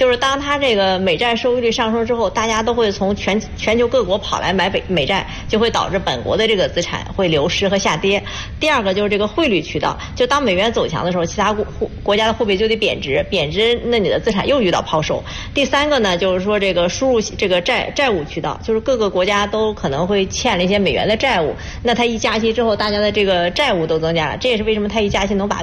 就是当它这个美债收益率上升之后，大家都会从全球各国跑来买美债，就会导致本国的这个资产会流失和下跌。第二个就是这个汇率渠道，就当美元走强的时候，其他国家的货币就得贬值，那你的资产又遇到抛售。第三个呢，就是说这个输入这个债务渠道，就是各个国家都可能会欠了一些美元的债务，那它一加息之后，大家的这个债务都增加了，这也是为什么它一加息能把